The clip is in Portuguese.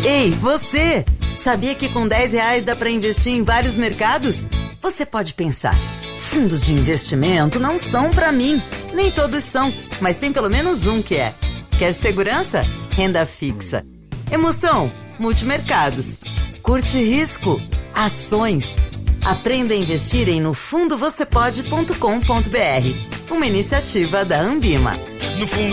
Ei, você! Sabia que com R$10 dá para investir em vários mercados? Você pode pensar, fundos de investimento não são para mim. Nem todos são, mas tem pelo menos um que é. Quer segurança? Renda fixa. Emoção? Multimercados. Curte risco? Ações. Aprenda a investir em nofundovocepode.com.br. Uma iniciativa da Ambima. No fundo